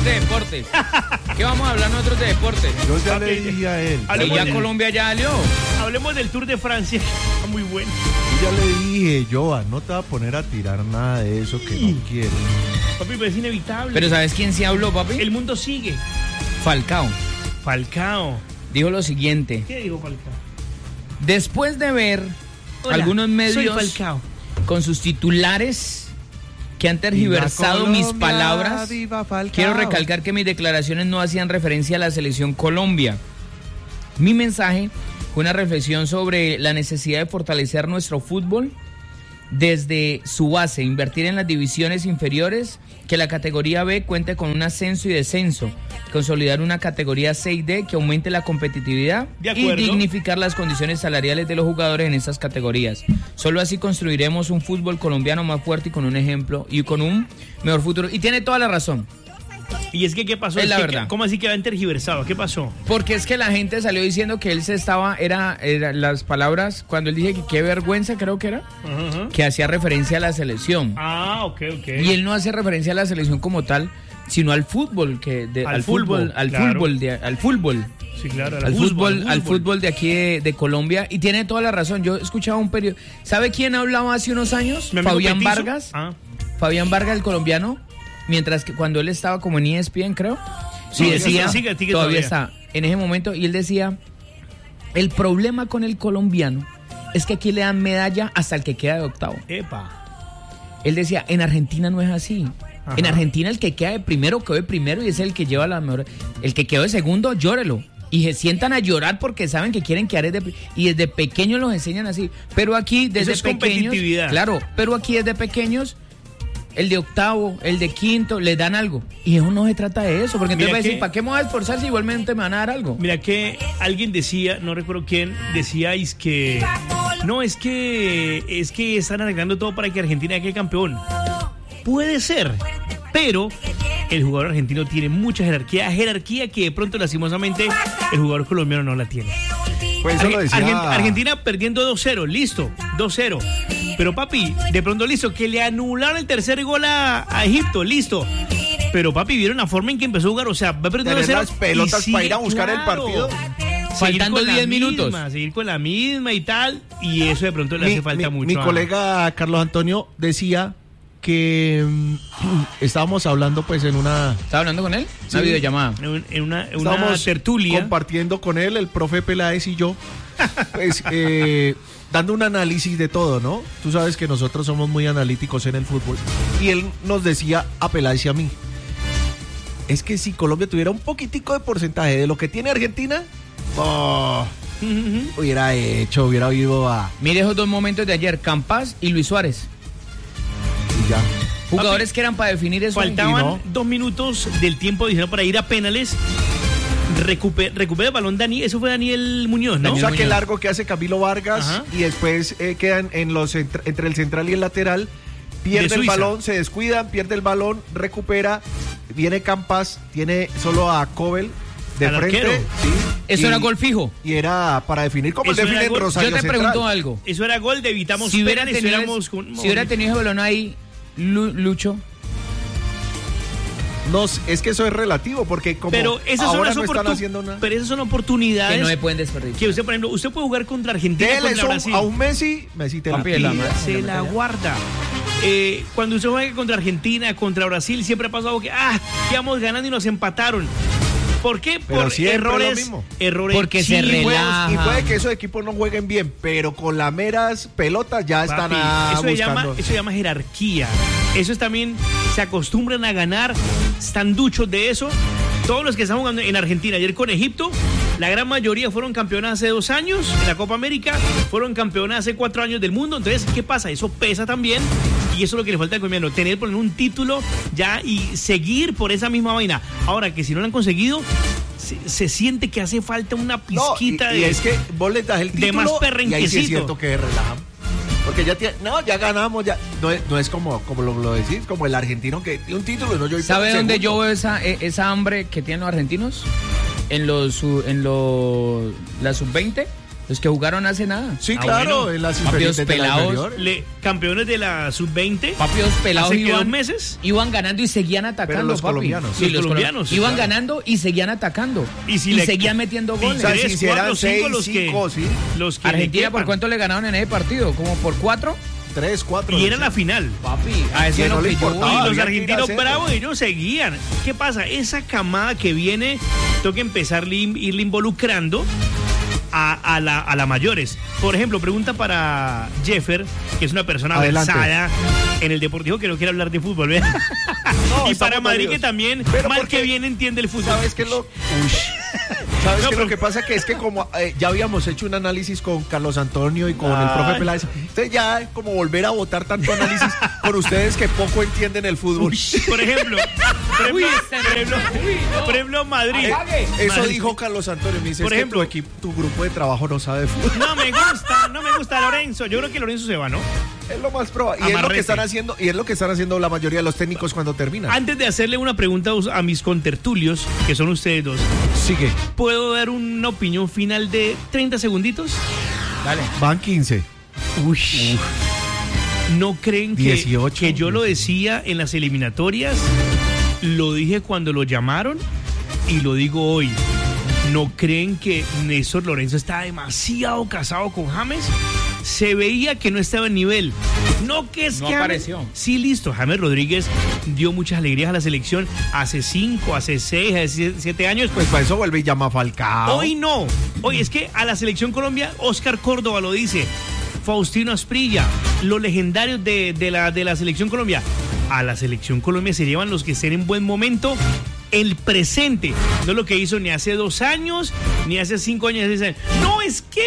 de deportes. ¿Qué vamos a hablar nosotros de deportes? Yo ya le dije a él. Y ya Colombia ya salió. Hablemos del Tour de Francia. Está muy bueno. Yo ya le dije, Joa, no te va a poner a tirar nada de eso que no quiero. Papi, pero es inevitable. Pero ¿sabes quién sí habló, papi? El mundo sigue. Falcao. Dijo lo siguiente. ¿Qué dijo Falcao? Después de ver algunos medios soy Falcao, con sus titulares que han tergiversado mis palabras, quiero recalcar que mis declaraciones no hacían referencia a la selección Colombia. Mi mensaje fue una reflexión sobre la necesidad de fortalecer nuestro fútbol desde su base, invertir en las divisiones inferiores, que la categoría B cuente con un ascenso y descenso, consolidar una categoría C y D que aumente la competitividad y dignificar las condiciones salariales de los jugadores en estas categorías. Solo así construiremos un fútbol colombiano más fuerte y con un ejemplo y con un mejor futuro. Y tiene toda la razón. Y es que, ¿qué pasó? Es la verdad. ¿Cómo así que habían tergiversado? ¿Qué pasó? Porque es que la gente salió diciendo que él era las palabras, cuando él dije que qué vergüenza, creo que era, que hacía referencia a la selección. Ah, ok. Y él no hace referencia a la selección como tal, sino al fútbol, al fútbol. Sí, claro, al fútbol de aquí de Colombia. Y tiene toda la razón. Yo escuchaba un periódico. ¿Sabe quién hablaba hace unos años? Fabián Vargas. Fabián Vargas, el colombiano. Mientras que cuando él estaba como en ESPN, creo, sí, decía, todavía está, en ese momento, y él decía, el problema con el colombiano es que aquí le dan medalla hasta el que queda de octavo. Epa. Él decía, en Argentina no es así. Ajá. En Argentina el que queda de primero quedó de primero y es el que lleva la mejor. El que quedó de segundo, llórelo. Y se sientan a llorar porque saben que quieren quedar y desde pequeños los enseñan así. Pero aquí desde eso es pequeños, claro, pero aquí desde pequeños el de octavo, el de quinto, les dan algo. Y eso no se trata de eso, porque entonces va a decir, ¿para qué me voy a esforzar si igualmente me van a dar algo? Mira que alguien decía, no recuerdo quién, decíais que no, es que están arreglando todo para que Argentina quede campeón. Puede ser, pero el jugador argentino tiene mucha jerarquía que de pronto lastimosamente el jugador colombiano no la tiene. Pues eso lo decía... Argentina perdiendo 2-0, listo, 2-0. Pero papi, de pronto listo, que le anularon el tercer gol a Egipto, listo. Pero papi, vieron la forma en que empezó a jugar, o sea, va perdiendo 2-0. Las pelotas para ir a buscar el partido. Faltando 10 minutos. Seguir con la misma y tal, y eso de pronto le hace falta mucho. Mi colega Carlos Antonio decía que estábamos hablando pues en una... ¿Estaba hablando con él? Una videollamada. En una tertulia. Compartiendo con él, el profe Peláez y yo, pues dando un análisis de todo, ¿no? Tú sabes que nosotros somos muy analíticos en el fútbol. Y él nos decía a Peláez y a mí, es que si Colombia tuviera un poquitico de porcentaje de lo que tiene Argentina, hubiera ido a... Mire esos dos momentos de ayer, Campas y Luis Suárez. Y ya. Jugadores que eran para definir eso. Faltaban 2 minutos del tiempo adicional para ir a penales. Recupera el balón eso fue Daniel Muñoz, ¿no? O sea, que largo que hace Camilo Vargas. Ajá. Y después quedan entre el central y el lateral. Pierde el balón, se descuidan, pierde el balón, recupera. Viene Campas, tiene solo a Cobel de frente. Sí, eso era gol fijo. Y era para definir como el define en Rosario Yo te Central. Pregunto algo. Eso era gol de evitamos si hubiera tenido ese balón ahí, Lucho. No, es que eso es relativo, porque como pero esas ahora son no están haciendo nada. Pero esas son oportunidades que no se pueden desperdiciar. Que usted, por ejemplo, usted puede jugar contra Argentina, contra Brasil. A un Messi te la pide. Se la guarda. Cuando usted juega contra Argentina, contra Brasil, siempre ha pasado que quedamos ganando y nos empataron. ¿Por qué? Pero por errores. Porque se relaja. Y puede que esos equipos no jueguen bien, pero con las meras pelotas ya están buscando. Eso se llama jerarquía. Eso es también, se acostumbran a ganar, están duchos de eso. Todos los que están jugando en Argentina ayer con Egipto, la gran mayoría fueron campeonas hace 2 años en la Copa América, fueron campeonas hace 4 años del mundo. Entonces, ¿qué pasa? Eso pesa también. Y eso es lo que le falta al colombiano, tener por un título ya y seguir por esa misma vaina. Ahora que si no lo han conseguido, se siente que hace falta una pizquita y es que vos le das el título de más perrenquecito. Y ahí sí es cierto que relajan. Porque ya ganamos, ya no es como lo decís, como el argentino que tiene un título y no yo. ¿Sabe dónde yo veo esa hambre que tienen los argentinos? En la sub-20, Los que jugaron hace nada. Sí, claro, bueno. en las inferiores de la anterior. Campeones de la sub-20. Papios pelados hace 2 meses. Iban ganando y seguían atacando. Pero los colombianos. Sí, los colombianos. Iban claro. ganando y seguían atacando. Y seguían metiendo goles. O sea, si hicieran 6, los 5, que, sí. Los que Argentina, ¿por cuánto le ganaron en ese partido? ¿Como por 4? 3, 4. Y era la final. Papi, a eso Que es no lo le que yo importaba. voy. Y los había que argentinos ir a bravos, ellos seguían. ¿Qué pasa? Esa camada que viene, toca empezar a irle involucrando a la mayores. Por ejemplo, pregunta para Jeffer, que es una persona Adelante. versada en el deportivo, que no quiere hablar de fútbol, ¿verdad? No, y para estamos Madrid, varios. que también, Pero mal porque- que bien entiende el fútbol. ¿Sabes qué es lo? ¿Sabes No, qué? pero- Lo que pasa que es que como ya habíamos hecho un análisis con Carlos Antonio y con el profe Peláez, entonces ya es como volver a votar tanto análisis por ustedes que poco entienden el fútbol. Por ejemplo, por ejemplo, Madrid. Eso Madrid. dijo Carlos Antonio, me dice, Por es ejemplo- que tu grupo de trabajo no sabe de fútbol. No me gusta Lorenzo. Yo creo que Lorenzo se va, ¿no? Es lo más probable. Y es lo Amarrete. que están haciendo, y es lo que están haciendo la mayoría de los técnicos cuando terminan. Antes de hacerle una pregunta a mis contertulios, que son ustedes dos, Sigue. ¿puedo dar una opinión final de 30 segunditos? Dale. Van 15. Uy. ¿No creen que, 18, que yo lo decía en las eliminatorias? Lo dije cuando lo llamaron y lo digo hoy. ¿No creen que Néstor Lorenzo está demasiado casado con James? Se veía que no estaba en nivel. No que es No que James- apareció. Sí, listo. James Rodríguez dio muchas alegrías a la selección hace 5, hace 6, hace 7 años. Pues para eso vuelve y llama a Falcao. Hoy no. Hoy es que a la selección Colombia, Oscar Córdoba lo dice, Faustino Asprilla, los legendarios de la selección Colombia. A la selección Colombia se llevan los que estén en buen momento, el presente. No lo que hizo ni hace 2 años, ni hace 5 años. Dicen, no, es que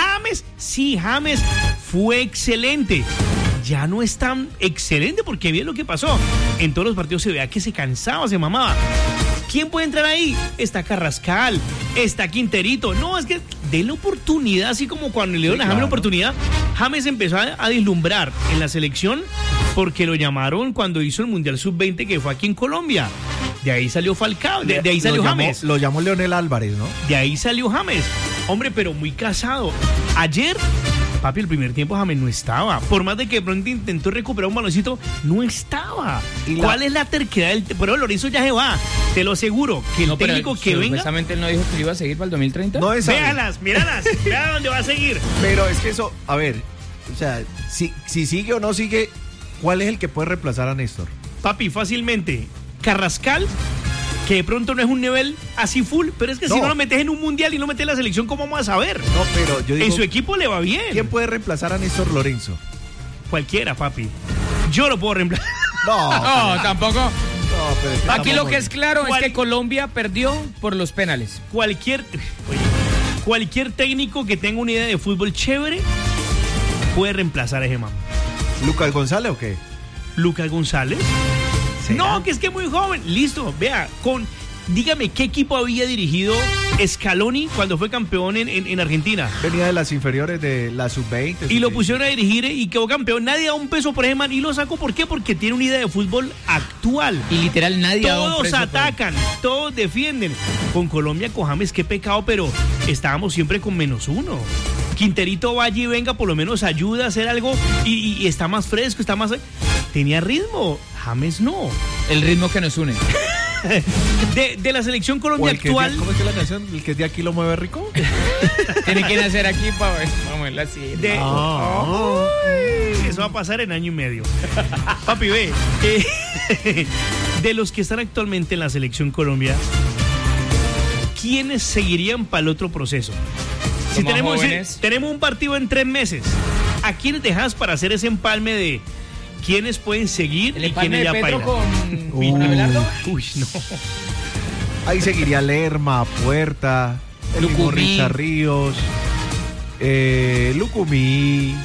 James fue excelente. Ya no es tan excelente porque bien lo que pasó. En todos los partidos se veía que se cansaba, se mamaba. ¿Quién puede entrar ahí? Está Carrascal, está Quinterito. No, es que denle oportunidad, así como cuando le dieron a James la oportunidad. James empezó a deslumbrar en la selección porque lo llamaron cuando hizo el Mundial Sub-20 que fue aquí en Colombia. De ahí salió Falcao, de ahí salió James. Lo llamó Leonel Álvarez, ¿no? De ahí salió James. Hombre, pero muy casado. Ayer, papi, el primer tiempo James no estaba. Por más de que de pronto intentó recuperar un baloncito, no estaba. ¿Cuál es la terquedad del... Pero Lorenzo ya se va. Te lo aseguro, que el técnico que venga... Supuestamente él no dijo que lo iba a seguir para el 2030. No es Véalas, míralas. Vea dónde va a seguir. Pero es que eso, a ver, o sea, si sigue o no sigue, ¿cuál es el que puede reemplazar a Néstor? Papi, fácilmente. Carrascal, que de pronto no es un nivel así full, pero es que si No. no lo metes en un mundial y no metes en la selección, ¿cómo vamos a saber? No, pero yo digo, En su equipo le va bien. ¿quién puede reemplazar a Néstor Lorenzo? Cualquiera, papi. Yo lo puedo reemplazar. No, tampoco. No, pero es que Aquí lo estamos- que es claro es ¿Cuál? que Colombia perdió por los penales. Cualquier técnico que tenga una idea de fútbol chévere puede reemplazar a ese man. ¿Lucas González o qué? Lucas González. ¿Será? No, que es que es muy joven. Listo, vea, dígame qué equipo había dirigido Scaloni cuando fue campeón en Argentina. Venía de las inferiores de la sub-20. Y lo sub-20. pusieron a dirigir y quedó campeón. Nadie da un peso por ese man y lo sacó. ¿Por qué? Porque tiene una idea de fútbol actual. Y literal nadie ha dado un Todos precio por él. atacan, todos defienden. Con Colombia, con James, qué pecado, pero estábamos siempre con -1. Quinterito vaya y venga, por lo menos ayuda a hacer algo y está más fresco, está más... Tenía ritmo, James no. El ritmo que nos une. De la selección O Colombia el que es de- actual... ¿Cómo es que la canción? ¿El que es de aquí lo mueve rico? Tiene que nacer aquí para ver. Vamos a verla así. de- Ah. Uy, eso va a pasar en año y medio. Papi, ve. De los que están actualmente en la selección Colombia, ¿quiénes seguirían para el otro proceso? Si Los más tenemos, jóvenes. tenemos un partido en 3 meses, ¿a quiénes dejas para hacer ese empalme de quiénes pueden seguir El y empalme quiénes de ya Petro bailan? con Abelardo. Uy, no. Ahí seguiría Puerta, el mismo Lucumí. Richard Ríos, Lucumí,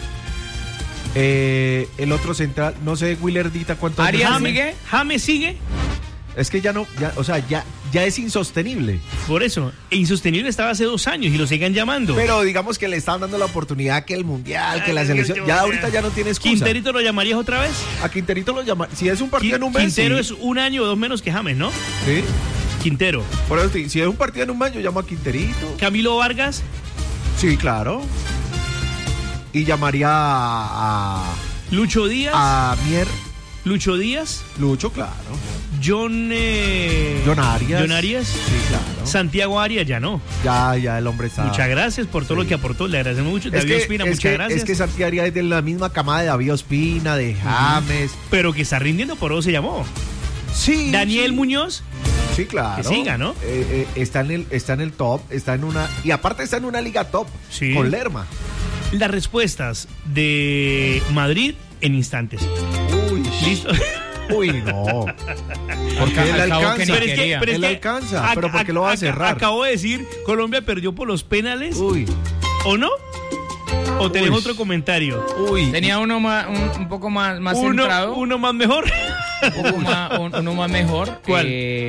el otro central, no sé, Willerdita, ¿cuántos años Arias tiene? sigue. James sigue. Es que ya no, o sea, ya es insostenible. Por eso, insostenible estaba hace 2 años y lo sigan llamando. Pero digamos que le están dando la oportunidad que el mundial, que la Ay, selección. yo- Ya ahorita ya no tiene excusa. ¿Quinterito lo llamarías otra vez? A Quinterito lo llama. Si es un partido en un mes. Quintero sí. es 1 año o 2 menos que James, ¿no? Sí. Quintero. Por eso, si es un partido en un mes, yo llamo a Quinterito. Camilo Vargas. Sí, claro. Y llamaría Lucho Díaz. a Mier. Lucho Díaz. Lucho, claro. John Arias. John Arias. Sí, claro. Santiago Arias ya no. Ya el hombre está. Muchas gracias por todo lo que aportó. Le agradecemos mucho. David Ospina, muchas gracias. Es que Santiago Arias es de la misma camada de David Ospina, de James. Pero que está rindiendo, por eso se llamó. Sí. Daniel Muñoz. Sí, claro. Que siga, ¿no? Está en el top, está en una. Y aparte está en una liga top. Sí. Con Lerma. Las respuestas de Madrid en instantes. Uy. ¿Listo? Uy, no. Porque él alcanza. Él alcanza. Pero ¿por qué lo va a cerrar? Acabo de decir, Colombia perdió por los penales. Uy. ¿O no? ¿O tenés otro comentario? Uy. Tenía uno más, un poco más centrado. ¿Uno más mejor? Uno más mejor. ¿Cuál?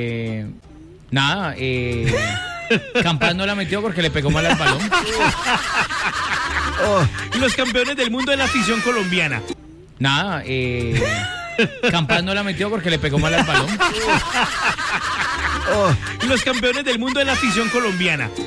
Campas no la metió porque le pegó mal al balón. Los campeones del mundo de la afición colombiana. Campas no la metió porque le pegó mal al balón. Los campeones del mundo de la afición colombiana.